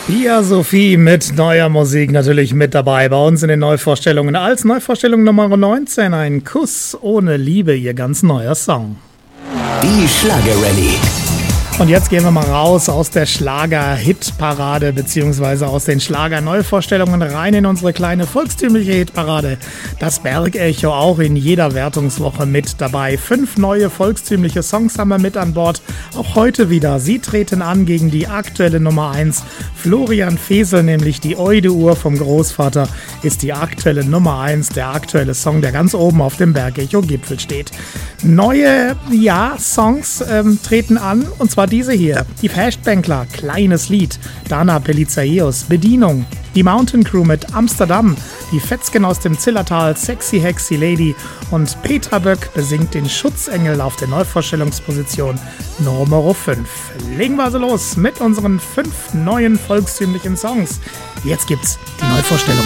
Ja, Sophie mit neuer Musik natürlich mit dabei bei uns in den Neuvorstellungen. Als Neuvorstellung Nummer 19, ein Kuss ohne Liebe, ihr ganz neuer Song. Die Schlagerrallye. Und jetzt gehen wir mal raus aus der Schlager-Hitparade beziehungsweise aus den Schlager-Neuvorstellungen rein in unsere kleine volkstümliche Hitparade. Das Bergecho auch in jeder Wertungswoche mit dabei. 5 neue volkstümliche Songs haben wir mit an Bord. Auch heute wieder. Sie treten an gegen die aktuelle Nummer 1. Florian Fesel, nämlich die Eude-Uhr vom Großvater, ist die aktuelle Nummer 1. Der aktuelle Song, der ganz oben auf dem Bergecho-Gipfel steht. Neue, Songs treten an, und zwar diese hier. Die Festbänkler, kleines Lied. Dana Pelizaeus, Bedienung. Die Mountain Crew mit Amsterdam. Die Fetzgen aus dem Zillertal, Sexy Hexy Lady. Und Petra Böck besingt den Schutzengel auf der Neuvorstellungsposition Nummer 5. Legen wir also los mit unseren 5 neuen volkstümlichen Songs. Jetzt gibt's die Neuvorstellung.